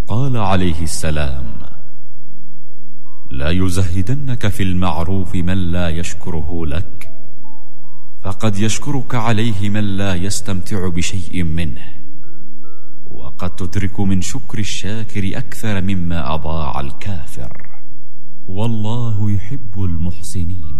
قال عليه السلام: لا يزهدنك في المعروف من لا يشكره لك، فقد يشكرك عليه من لا يستمتع بشيء منه، وقد تدرك من شكر الشاكر أكثر مما أضاع الكافر، والله يحب المحسنين.